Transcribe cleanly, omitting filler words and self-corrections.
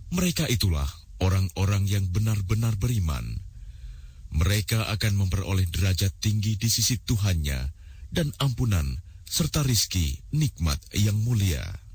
Mereka itulah orang-orang yang benar-benar beriman. Mereka akan memperoleh derajat tinggi di sisi Tuhannya dan ampunan serta rizki nikmat yang mulia.